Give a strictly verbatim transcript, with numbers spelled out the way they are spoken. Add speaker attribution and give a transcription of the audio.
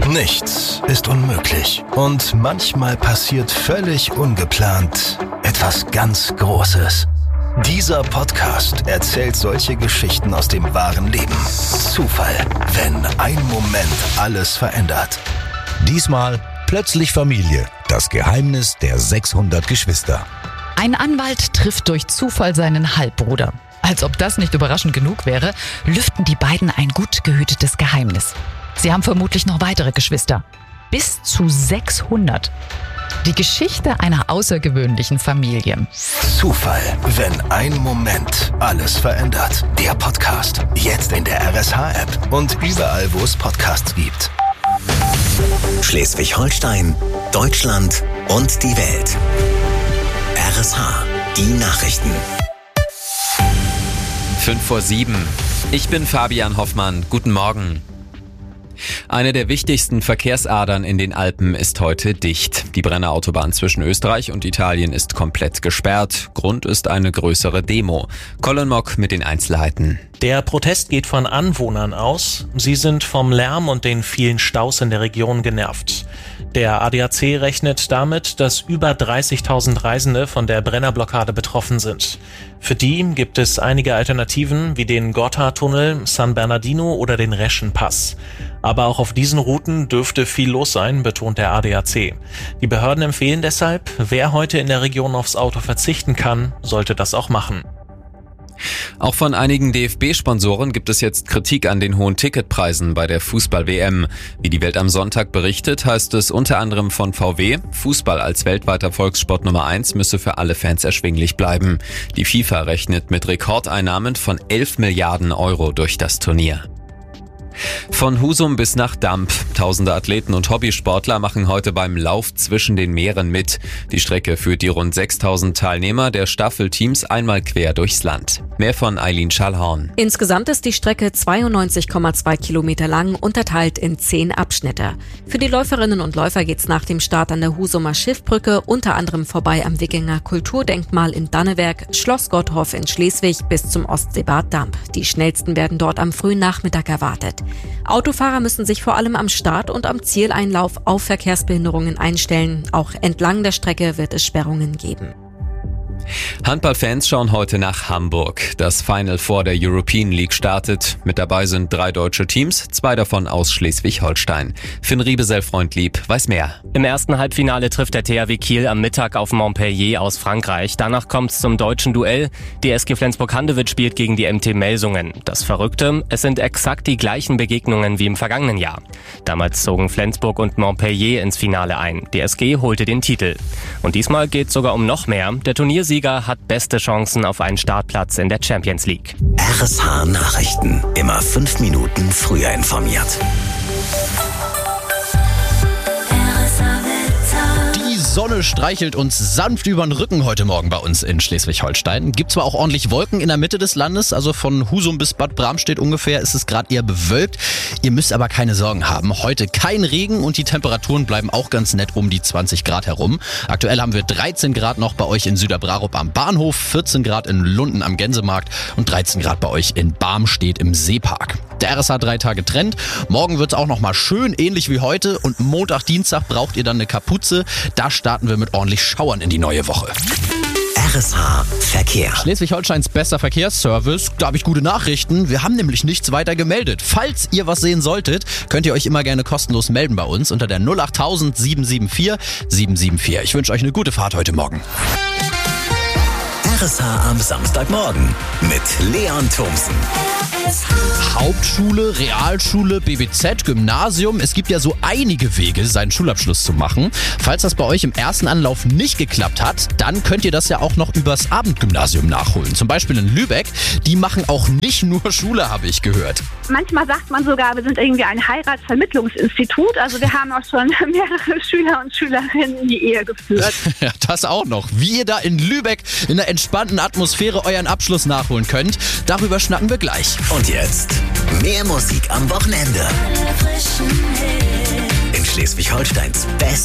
Speaker 1: Nichts ist unmöglich. Und manchmal passiert völlig ungeplant etwas ganz Großes. Dieser Podcast erzählt solche Geschichten aus dem wahren Leben. Zufall, wenn ein Moment alles verändert.
Speaker 2: Diesmal plötzlich Familie. Das Geheimnis der sechshundert Geschwister.
Speaker 3: Ein Anwalt trifft durch Zufall seinen Halbbruder. Als ob das nicht überraschend genug wäre, lüften die beiden ein gut gehütetes Geheimnis. Sie haben vermutlich noch weitere Geschwister. Bis zu sechshundert. Die Geschichte einer außergewöhnlichen Familie.
Speaker 1: Zufall, wenn ein Moment alles verändert. Der Podcast, jetzt in der R S H-App und überall, wo es Podcasts gibt.
Speaker 4: Schleswig-Holstein, Deutschland und die Welt. R S H, die Nachrichten.
Speaker 5: Fünf vor sieben. Ich bin Fabian Hoffmann. Guten Morgen. Eine der wichtigsten Verkehrsadern in den Alpen ist heute dicht. Die Brennerautobahn zwischen Österreich und Italien ist komplett gesperrt. Grund ist eine größere Demo. Colin Mock mit den Einzelheiten.
Speaker 6: Der Protest geht von Anwohnern aus. Sie sind vom Lärm und den vielen Staus in der Region genervt. Der A D A C rechnet damit, dass über dreißigtausend Reisende von der Brennerblockade betroffen sind. Für die gibt es einige Alternativen wie den Gotthardtunnel, San Bernardino oder den Reschenpass. Aber auch auf diesen Routen dürfte viel los sein, betont der A D A C. Die Behörden empfehlen deshalb, wer heute in der Region aufs Auto verzichten kann, sollte das auch machen.
Speaker 5: Auch von einigen D F B-Sponsoren gibt es jetzt Kritik an den hohen Ticketpreisen bei der Fußball-W M. Wie die Welt am Sonntag berichtet, heißt es unter anderem von V W, Fußball als weltweiter Volkssport Nummer eins müsse für alle Fans erschwinglich bleiben. Die FIFA rechnet mit Rekordeinnahmen von elf Milliarden Euro durch das Turnier. Von Husum bis nach Damp. Tausende Athleten und Hobbysportler machen heute beim Lauf zwischen den Meeren mit. Die Strecke führt die rund sechstausend Teilnehmer der Staffelteams einmal quer durchs Land. Mehr von Eileen Schallhorn.
Speaker 7: Insgesamt ist die Strecke zweiundneunzig Komma zwei Kilometer lang, unterteilt in zehn Abschnitte. Für die Läuferinnen und Läufer geht's nach dem Start an der Husumer Schiffbrücke unter anderem vorbei am Wikinger Kulturdenkmal in Dannewerk, Schloss Gottorf in Schleswig bis zum Ostseebad Damp. Die schnellsten werden dort am frühen Nachmittag erwartet. Autofahrer müssen sich vor allem am Start und am Zieleinlauf auf Verkehrsbehinderungen einstellen. Auch entlang der Strecke wird es Sperrungen geben.
Speaker 5: Handballfans schauen heute nach Hamburg. Das Final Four der European League startet. Mit dabei sind drei deutsche Teams, zwei davon aus Schleswig-Holstein. Finn Riebesell-Freundlieb weiß mehr.
Speaker 8: Im ersten Halbfinale trifft der T H W Kiel am Mittag auf Montpellier aus Frankreich. Danach kommt's zum deutschen Duell. Die S G Flensburg-Handewitt spielt gegen die M T Melsungen. Das Verrückte, es sind exakt die gleichen Begegnungen wie im vergangenen Jahr. Damals zogen Flensburg und Montpellier ins Finale ein. Die S G holte den Titel. Und diesmal geht's sogar um noch mehr. Der Turniersieger hat beste Chancen auf einen Startplatz in der Champions League.
Speaker 4: R S H Nachrichten. Immer fünf Minuten früher informiert.
Speaker 9: Die Sonne streichelt uns sanft über den Rücken heute Morgen bei uns in Schleswig-Holstein. Gibt zwar auch ordentlich Wolken in der Mitte des Landes, also von Husum bis Bad Bramstedt ungefähr ist es gerade eher bewölkt. Ihr müsst aber keine Sorgen haben. Heute kein Regen und die Temperaturen bleiben auch ganz nett um die zwanzig Grad herum. Aktuell haben wir dreizehn Grad noch bei euch in Süderbrarup am Bahnhof, vierzehn Grad in Lunden am Gänsemarkt und dreizehn Grad bei euch in Barmstedt im Seepark. Der R S H drei Tage Trend. Morgen wird's auch noch mal schön, ähnlich wie heute. Und Montag, Dienstag braucht ihr dann eine Kapuze. Da starten wir mit ordentlich Schauern in die neue Woche.
Speaker 4: R S H Verkehr.
Speaker 9: Schleswig-Holsteins bester Verkehrsservice. Da habe ich gute Nachrichten. Wir haben nämlich nichts weiter gemeldet. Falls ihr was sehen solltet, könnt ihr euch immer gerne kostenlos melden bei uns unter der null acht tausend sieben sieben vier sieben sieben vier. Ich wünsche euch eine gute Fahrt heute Morgen.
Speaker 4: R S H am Samstagmorgen mit Leon Thomsen.
Speaker 9: Hauptschule, Realschule, B B Z, Gymnasium. Es gibt ja so einige Wege, seinen Schulabschluss zu machen. Falls das bei euch im ersten Anlauf nicht geklappt hat, dann könnt ihr das ja auch noch übers Abendgymnasium nachholen. Zum Beispiel in Lübeck. Die machen auch nicht nur Schule, habe ich gehört.
Speaker 10: Manchmal sagt man sogar, wir sind irgendwie ein Heiratsvermittlungsinstitut. Also wir haben auch schon mehrere Schüler und Schülerinnen in die Ehe geführt.
Speaker 9: Ja, das auch noch. Wie ihr da in Lübeck in einer entspannten Atmosphäre euren Abschluss nachholen könnt, darüber schnacken wir gleich.
Speaker 4: Und jetzt mehr Musik am Wochenende. In Schleswig-Holsteins Best